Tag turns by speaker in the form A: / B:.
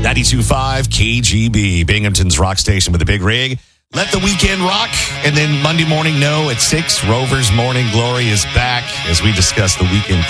A: 92.5 KGB, Binghamton's rock station with the big rig. Let the weekend rock. And then Monday morning, at 6, Rover's Morning Glory is back as we discuss the weekend